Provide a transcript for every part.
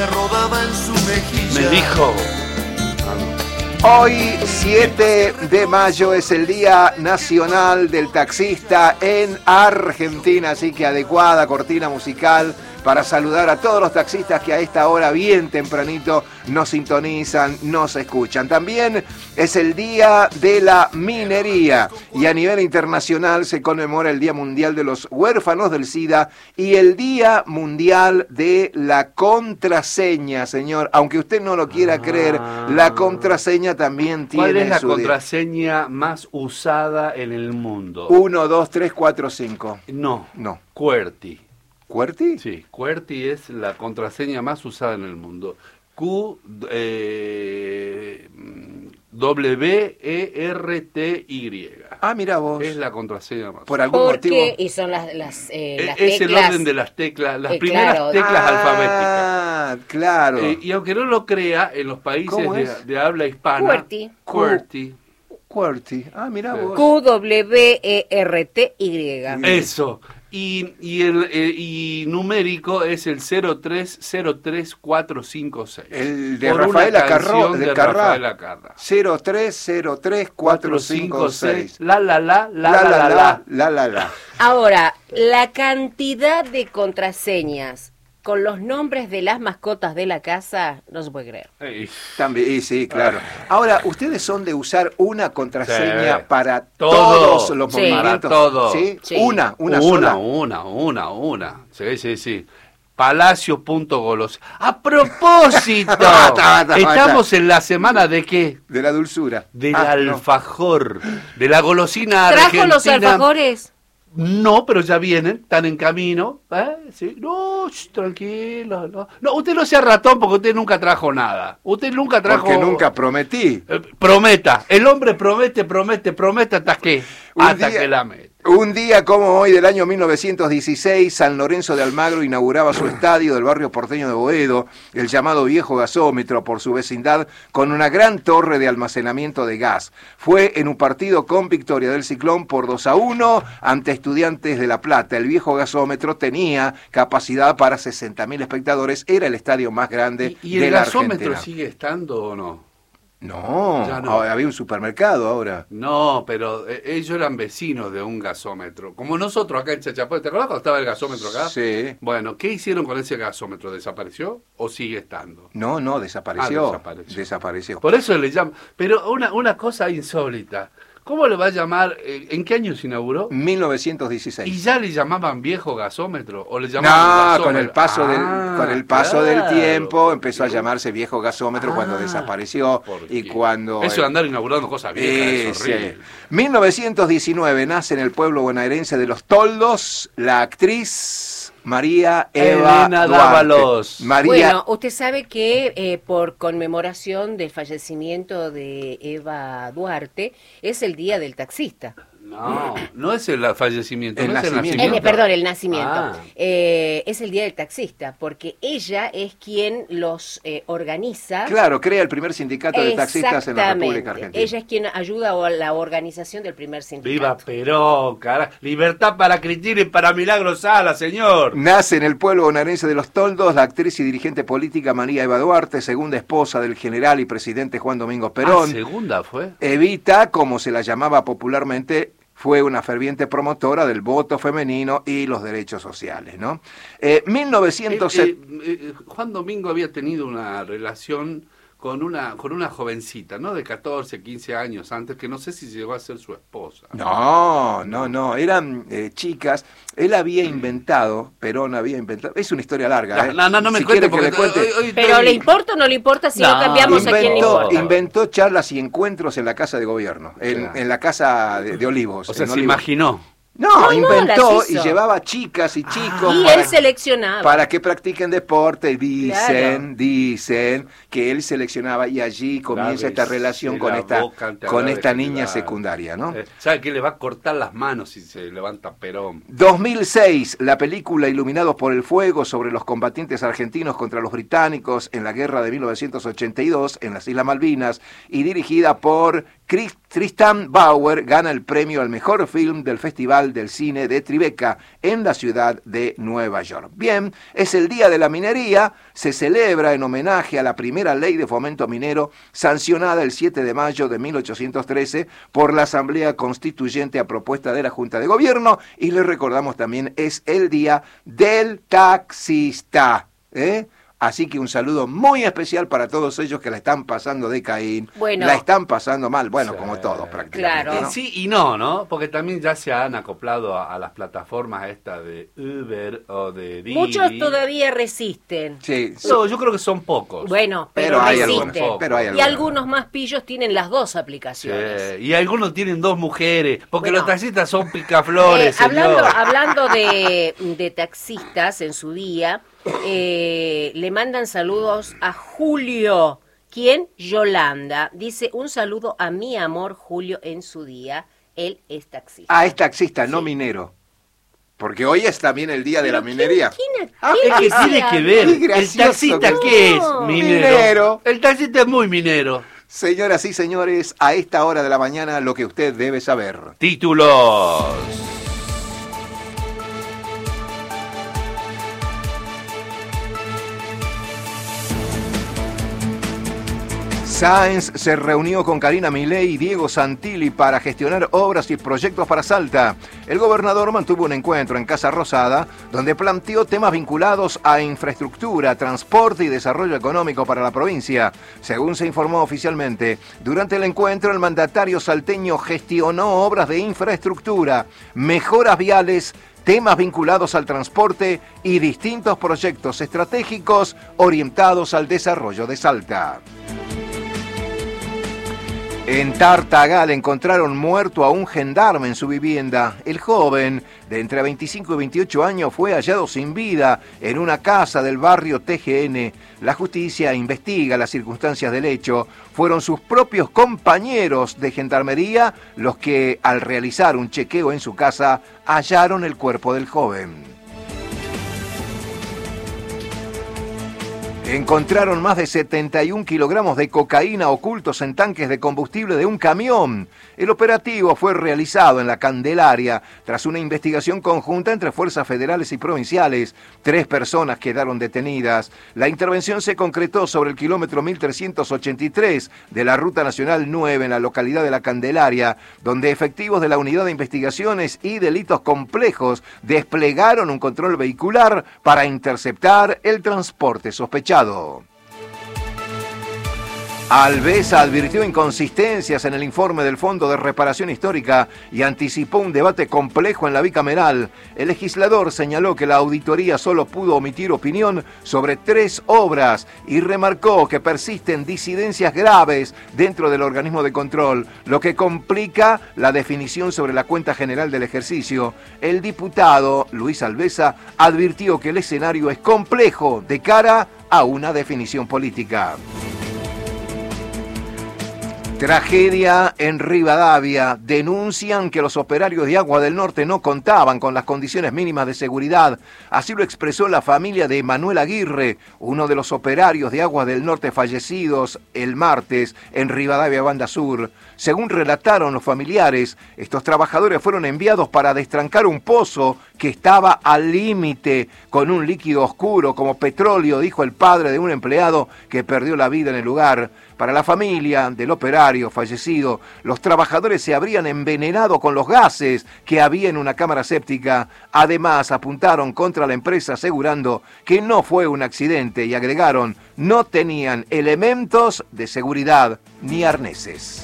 rodaba en su mejilla. Me dijo. Hoy, 7 de mayo, es el Día Nacional del Taxista en Argentina, así que adecuada cortina musical para saludar a todos los taxistas que a esta hora bien tempranito nos sintonizan, nos escuchan. También es el Día de la Minería y a nivel internacional se conmemora el Día Mundial de los Huérfanos del SIDA y el Día Mundial de la Contraseña, señor. Aunque usted no lo quiera creer, la contraseña también tiene ¿Cuál es la su contraseña más usada en el mundo? 1, 2, 3, 4, 5. No. QWERTY. ¿QWERTY? Sí, QWERTY es la contraseña más usada en el mundo. WERTY. Ah, mira vos. Es la contraseña más. Por algún motivo. Y son las teclas. Es el orden de las teclas, las primeras teclas alfabéticas. Ah, claro. Y aunque no lo crea, en los países de habla hispana, QWERTY. QWERTY. Ah, mira vos. QWERTY. Eso. Y numérico es el 0303456. El de Rafaela Carrá. 0303456. La. Ahora, la cantidad de contraseñas con los nombres de las mascotas de la casa no se puede creer. También, sí, claro. Ahora, ¿ustedes son de usar una contraseña para todos los Sí. movimientos? Para todo. ¿Sí? Sí. Una sola. Una. Sí. Palacio.golos. A propósito, estamos en la semana de ¿qué? De la dulzura. Del alfajor, de la golosina ¿Trajo argentina. los alfajores? No, pero ya vienen, están en camino. Sí. No, tranquilo. No, usted no sea ratón porque usted nunca trajo nada. Usted nunca trajo... Porque nunca prometí. Prometa. El hombre promete hasta que la mete. Un día como hoy del año 1916, San Lorenzo de Almagro inauguraba su estadio del barrio porteño de Boedo, el llamado Viejo Gasómetro por su vecindad, con una gran torre de almacenamiento de gas. Fue en un partido con victoria del Ciclón por 2-1 ante Estudiantes de La Plata. El Viejo Gasómetro tenía capacidad para 60.000 espectadores, era el estadio más grande de la Argentina. ¿Y el gasómetro sigue estando o no? No, había un supermercado ahora. No, pero ellos eran vecinos de un gasómetro. Como nosotros acá en Chachapoyas. ¿Te acuerdas cuando estaba el gasómetro acá? Sí. Bueno, ¿qué hicieron con ese gasómetro? ¿Desapareció o sigue estando? No, desapareció. Desapareció. Por eso le llaman. Pero una cosa insólita. ¿Cómo le va a llamar? ¿En qué año se inauguró? 1916. ¿Y ya le llamaban viejo gasómetro? ¿O le llamaban gasómetro? Con el paso del tiempo empezó a llamarse viejo gasómetro cuando desapareció. Y cuando... Eso de andar inaugurando cosas viejas es horrible. 1919 nace en el pueblo bonaerense de Los Toldos la actriz María Eva Dávalos. Bueno, usted sabe que por conmemoración del fallecimiento de Eva Duarte es el Día del Taxista. No es el fallecimiento, el nacimiento. El nacimiento. Es el Día del Taxista, porque ella es quien los organiza. Claro, crea el primer sindicato de taxistas en la República Argentina. Ella es quien ayuda a la organización del primer sindicato. ¡Viva Perón, carajo! ¡Libertad para Cristina y para Milagro Sala, señor! Nace en el pueblo bonaerense de Los Toldos la actriz y dirigente política María Eva Duarte, segunda esposa del general y presidente Juan Domingo Perón. ¿Segunda fue? Evita, como se la llamaba popularmente, fue una ferviente promotora del voto femenino y los derechos sociales, ¿no? 1970... Juan Domingo había tenido una relación con una jovencita, ¿no? De 14, 15 años antes, que no sé si llegó a ser su esposa. No, eran chicas. Él había inventado, Perón había inventado... Es una historia larga, No me cuente porque... Pero ¿le importa o no le importa si no cambiamos a quién le importa? Inventó charlas y encuentros en la Casa de Gobierno, en la Casa de Olivos. O sea, se imaginó. No, inventó y llevaba chicas y chicos y él seleccionaba para que practiquen deporte. Dicen que él seleccionaba y allí comienza esta relación con esta niña secundaria, ¿no? ¿Sabe que le va a cortar las manos si se levanta Perón? 2006, la película Iluminados por el Fuego sobre los combatientes argentinos contra los británicos en la guerra de 1982 en las Islas Malvinas y dirigida por Tristan Bauer gana el premio al mejor film del Festival del Cine de Tribeca en la ciudad de Nueva York. Bien, es el Día de la Minería, se celebra en homenaje a la primera ley de fomento minero sancionada el 7 de mayo de 1813 por la Asamblea Constituyente a propuesta de la Junta de Gobierno, y le recordamos también es el Día del Taxista, ¿eh? Así que un saludo muy especial para todos ellos que la están pasando de Caín. Bueno, la están pasando mal, bueno, sí, como todos prácticamente. Claro. ¿No? Sí y no, ¿no? Porque también ya se han acoplado a las plataformas estas de Uber o de Didi. Muchos todavía resisten. Sí. No, yo creo que son pocos. Bueno, pero resisten. Pero hay y algunos más pillos tienen las dos aplicaciones. Sí. Y algunos tienen dos mujeres, porque los taxistas son picaflores, hablando de taxistas en su día... le mandan saludos a Julio. ¿Quién? Yolanda. Dice, un saludo a mi amor Julio en su día. Él es taxista. Ah, es taxista, sí, no minero. Porque hoy es también el día de la minería. ¿Qué tiene que ver? ¿El taxista qué es? Minero. El taxista es muy minero. Señoras y señores, a esta hora de la mañana lo que usted debe saber. Títulos. Sáenz se reunió con Karina Milei y Diego Santilli para gestionar obras y proyectos para Salta. El gobernador mantuvo un encuentro en Casa Rosada donde planteó temas vinculados a infraestructura, transporte y desarrollo económico para la provincia. Según se informó oficialmente, durante el encuentro el mandatario salteño gestionó obras de infraestructura, mejoras viales, temas vinculados al transporte y distintos proyectos estratégicos orientados al desarrollo de Salta. En Tartagal encontraron muerto a un gendarme en su vivienda. El joven, de entre 25 y 28 años, fue hallado sin vida en una casa del barrio TGN. La justicia investiga las circunstancias del hecho. Fueron sus propios compañeros de gendarmería los que, al realizar un chequeo en su casa, hallaron el cuerpo del joven. Encontraron más de 71 kilogramos de cocaína ocultos en tanques de combustible de un camión. El operativo fue realizado en la Candelaria tras una investigación conjunta entre fuerzas federales y provinciales. 3 personas quedaron detenidas. La intervención se concretó sobre el kilómetro 1383 de la Ruta Nacional 9 en la localidad de la Candelaria, donde efectivos de la Unidad de Investigaciones y Delitos Complejos desplegaron un control vehicular para interceptar el transporte sospechado. Alvesa advirtió inconsistencias en el informe del Fondo de Reparación Histórica y anticipó un debate complejo en la bicameral. El legislador señaló que la auditoría solo pudo omitir opinión sobre 3 obras y remarcó que persisten disidencias graves dentro del organismo de control, lo que complica la definición sobre la cuenta general del ejercicio. El diputado Luis Alvesa advirtió que el escenario es complejo de cara a una definición política. Tragedia en Rivadavia. Denuncian que los operarios de Agua del Norte no contaban con las condiciones mínimas de seguridad. Así lo expresó la familia de Manuel Aguirre, uno de los operarios de Agua del Norte fallecidos el martes en Rivadavia, Banda Sur. Según relataron los familiares, estos trabajadores fueron enviados para destrancar un pozo que estaba al límite con un líquido oscuro como petróleo, dijo el padre de un empleado que perdió la vida en el lugar. Para la familia del operario fallecido, los trabajadores se habrían envenenado con los gases que había en una cámara séptica. Además, apuntaron contra la empresa asegurando que no fue un accidente y agregaron, no tenían elementos de seguridad ni arneses.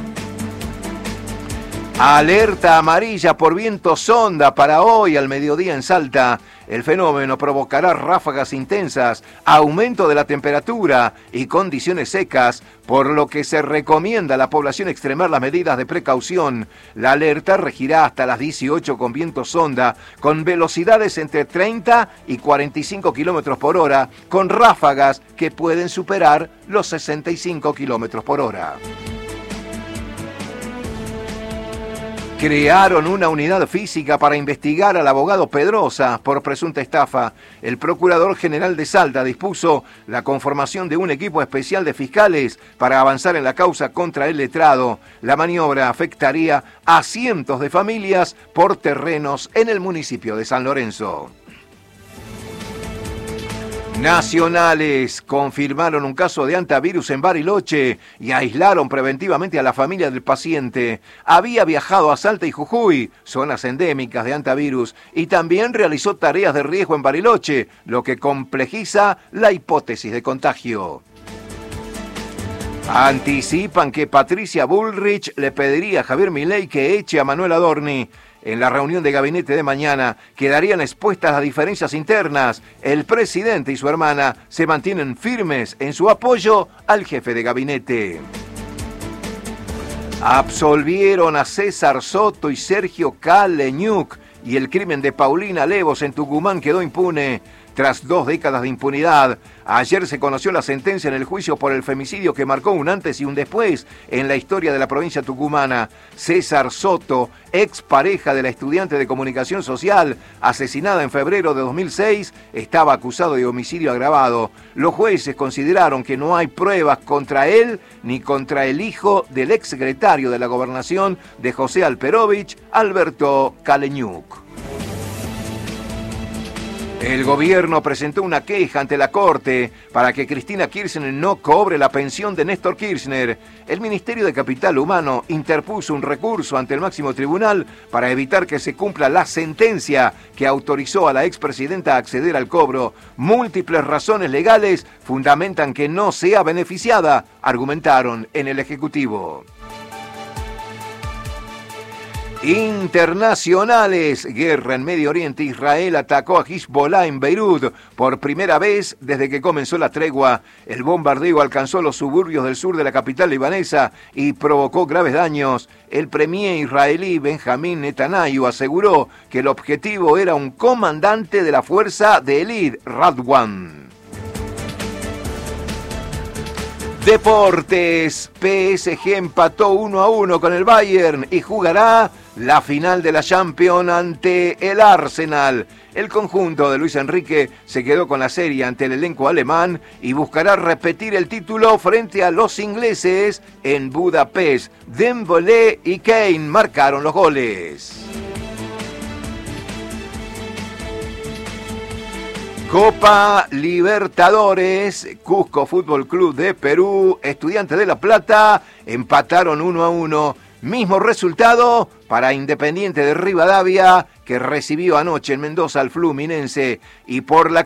Alerta amarilla por viento sonda para hoy al mediodía en Salta. El fenómeno provocará ráfagas intensas, aumento de la temperatura y condiciones secas, por lo que se recomienda a la población extremar las medidas de precaución. La alerta regirá hasta las 18 con viento sonda, con velocidades entre 30 y 45 kilómetros por hora, con ráfagas que pueden superar los 65 kilómetros por hora. Crearon una unidad física para investigar al abogado Pedrosa por presunta estafa. El Procurador General de Salta dispuso la conformación de un equipo especial de fiscales para avanzar en la causa contra el letrado. La maniobra afectaría a cientos de familias por terrenos en el municipio de San Lorenzo. Nacionales confirmaron un caso de hantavirus en Bariloche y aislaron preventivamente a la familia del paciente. Había viajado a Salta y Jujuy, zonas endémicas de hantavirus, y también realizó tareas de riesgo en Bariloche, lo que complejiza la hipótesis de contagio. Anticipan que Patricia Bullrich le pediría a Javier Milei que eche a Manuel Adorni. En la reunión de gabinete de mañana quedarían expuestas las diferencias internas. El presidente y su hermana se mantienen firmes en su apoyo al jefe de gabinete. Absolvieron a César Soto y Sergio Caleñuc y el crimen de Paulina Levos en Tucumán quedó impune. Tras 2 décadas de impunidad, ayer se conoció la sentencia en el juicio por el femicidio que marcó un antes y un después en la historia de la provincia tucumana. César Soto, expareja de la estudiante de comunicación social, asesinada en febrero de 2006, estaba acusado de homicidio agravado. Los jueces consideraron que no hay pruebas contra él ni contra el hijo del exsecretario de la Gobernación de José Alperovich, Alberto Caleñuc. El gobierno presentó una queja ante la Corte para que Cristina Kirchner no cobre la pensión de Néstor Kirchner. El Ministerio de Capital Humano interpuso un recurso ante el máximo tribunal para evitar que se cumpla la sentencia que autorizó a la expresidenta a acceder al cobro. Múltiples razones legales fundamentan que no sea beneficiada, argumentaron en el Ejecutivo. Internacionales. Guerra en Medio Oriente. Israel atacó a Hezbollah en Beirut por primera vez desde que comenzó la tregua. El bombardeo alcanzó los suburbios del sur de la capital libanesa y provocó graves daños. El premier israelí Benjamín Netanyahu aseguró que el objetivo era un comandante de la fuerza de élite, Radwan. Deportes. PSG empató 1-1 con el Bayern y jugará la final de la Champions ante el Arsenal. El conjunto de Luis Enrique se quedó con la serie ante el elenco alemán y buscará repetir el título frente a los ingleses en Budapest. Dembélé y Kane marcaron los goles. Copa Libertadores. Cusco Fútbol Club de Perú, Estudiantes de La Plata empataron 1-1. Mismo resultado para Independiente de Rivadavia, que recibió anoche en Mendoza al Fluminense, y por la